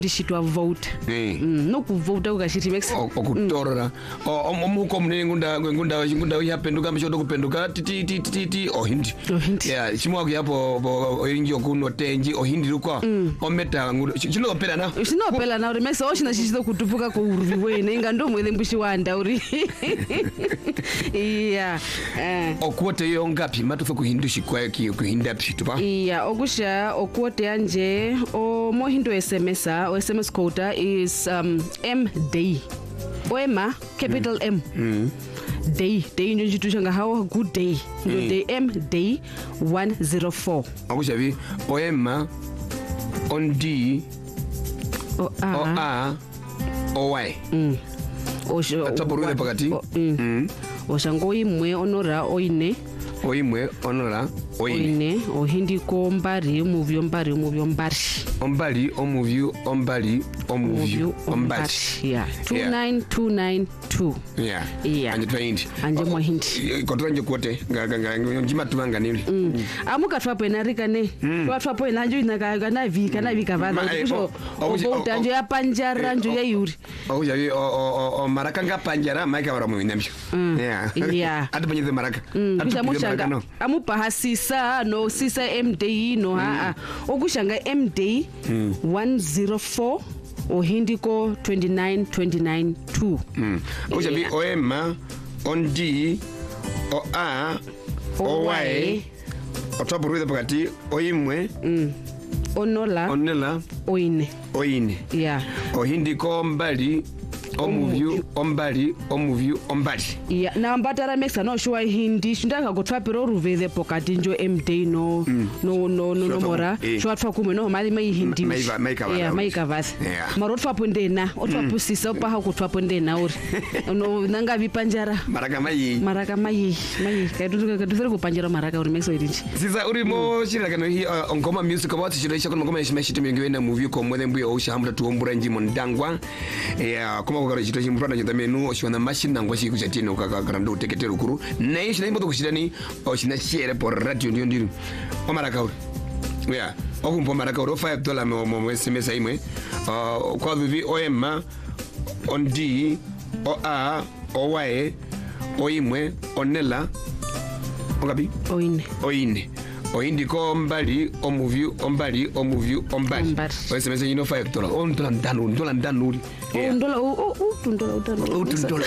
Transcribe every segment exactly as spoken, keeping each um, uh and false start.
dishitwa vote eh mm, no kuvote ukashiti makes okutorora omuko munene ngunda ngunda ngunda yapenduka mshodo kupenduka titi titi titi ohindi ohindi yeah chimwa yapo oringi okuno tenji ohindi ruko ometa chino opera na chino opera na uri makes oshina chichizo kutupuka ko urvi wene ngando mwele mbushi wanda uri iya eh okwote yo ngapi matufe kuhindushi kwa kuhinda pitupa iya okusha okwote anje o mohindo sms o sms quota is um M day oema capital M mm day day nje tushanga how good day no day M day one oh four akusha vi oema on D o o A o Y mm osho ataburude pakati mm oshango imwe onora oine oimwe onora oine ohindi ko mbari muvyo mbari muvyo mbari ombali omuvyu ombali omuvyu ombali yeah two nine two nine two yeah yeah anje twaindi anje mwa hindi kotranje kwote nganga njima tubanga nili amuka twapo enarika ne twapo enanjo inaka na vika na vika vada kusho obo anje ya panjara njo ya yuri oja vi o maraka nga panjara maika bara mu nyamsho yeah yeah atapanyeze maraka atapanyeze amupa hasisa no sisa M day no ha okushanga M day one oh four ohindi ko twenty-nine twenty-nine two mm oja vi oema on D o A o Y otaburude pakati oimwe mm onola onela oine oine yeah ohindi ko mbali omuvyu ombali omuvyu ombali yeah na mbatara mexa no shwa hindi shindaka kutwapero ruveze pokati njo M day no no no no mora shwa twa kumwe no mali mai hindi maiva maika vada yeah maika vada maro twapo ndena otwapo sisa pa ha kutwapo ndena uri no nanga vipanjara maraka mai maraka mai mai kaiduka kadusere kupanjara maraka uri mexa irinji sisa uri mo shiraka no hi ngoma music about shirika kono ngoma yishimeshite mingi wena movie ko mwele mbuyo oshamura tuombura njimo ndangwa yeah kuma kwa chito chimpana chita menu oshwana machine nango shi kuchatino kakarando teketero kuru nei shina imboto kushirani oshina share por radio ndio ndio omaraka uri yeah okumpo maraka uri five dollars mo mo S M S imwe uh kwa vivi oema on D o A o Y oimwe onela ongabi oine oine oindi ko mbali omuvyu ombali omuvyu ombali S M S you know five dollars on dola ndanu dola ndanu oh dola oh oh tundola utano oh tundola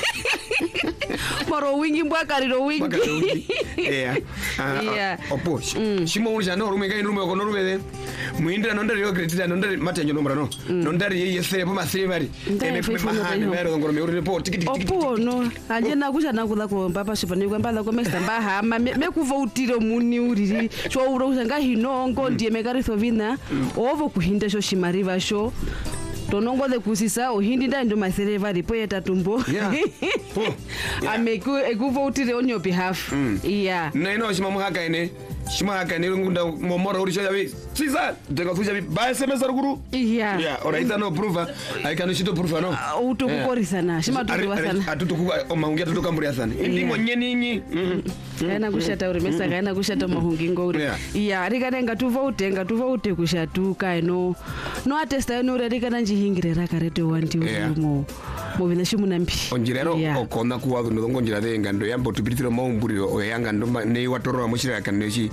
maro wingi mbwakariro wingi yeah yeah opo shimo unja no rume ngai rume ko no rume muindira nondari yo credit nondari matenjo nomra no nondari yesere po masiri bari ene mahani mero ngoro meuri report tikiti opo no anje nakusha nakula ko papa shipani kwa mbala ko mexta mbaha mekuvoutiro muni uri cho uro usanga hinongo ndiye mekaritho vina ovo kuhinda sho shimariva sho tonongo de kusisa ohindi nda ndo masereva ripo yeta tumbo yeah ameku ekuvoutire on your behalf yeah no no shima muhaka ene shima haka ene ngunda momora uri shavi sisa ndeka fuja ba S M S rukuru yeah yeah oraita no proof I can shito proof no utokukorisa na shima tuwa sana atutuku omaungia tutukamburia sana indimo nyeninyi kana kushata uri mesa kana kushata mahungi ngori yeah rikanenga tuvoute nga tuvoute kushatuka eno no atesta eno rikana njihingirera karete wanti umo mobina shimunambi onjirero okona kuwa no ngonjira denga ndo yambo tupitiro maumburiro oyanga ndo nei watoro amushira kaneshi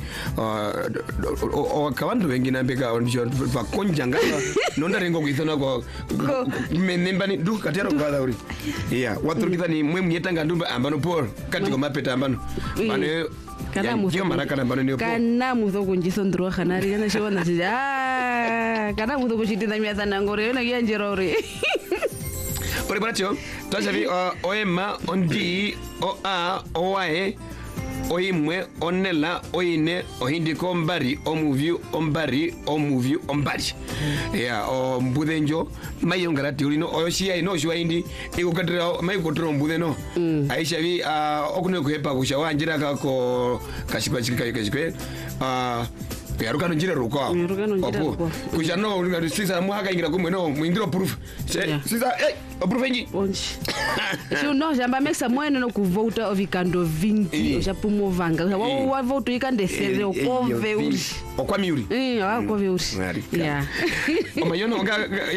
o kabantu wengi nambeka onjo bakonjanga nonda rengo kuithana ko menembani du katero kwala uri yeah waturukita ni mwe mnyetanga ndumba ambano por kati ko mapeta ambano bane kana mutho maraka na bano ne po kana mutho kunjiso ndro khanari kana shona ah kana mutho kuchitinda miata nangore na kianjero uri por ejemplo tajavi oema on D o A o Y oimwe onela oine ohindi ko mbari omuvyu ombari omuvyu ombari yeah o mbudenjo mayongara tiulino oyoshia ino shwa indi ikukatira mayikotro mbude no aisha vi okune kuhepa kusha wanjira kako kashikwa chika kashikwe ah yaruka nonjira ruko opo kusha no ulinga sisa muhaka ingira kumwe no muindiro proof sisa eh proof nji onji sio no jamba mexa mwene no kuvota ovikando vingi ojapumo vanga wa wa voto ikandesere okove uri okwa miuri eh akove uri yeah o mayono